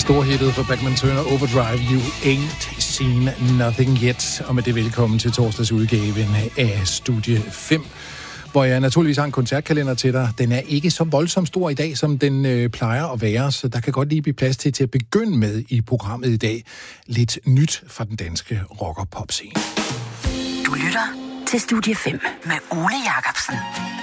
Storhittet for Bachman Turner Overdrive, You Ain't Seen Nothing Yet. Og med det velkommen til torsdagsudgaven af Studie 5, hvor jeg naturligvis har en koncertkalender til dig. Den er ikke så voldsomt stor i dag, som den plejer at være, så der kan godt lige blive plads til at begynde med i programmet i dag. Lidt nyt fra den danske rock- og pop-scene. Du lytter til Studie 5 med Ole Jacobsen.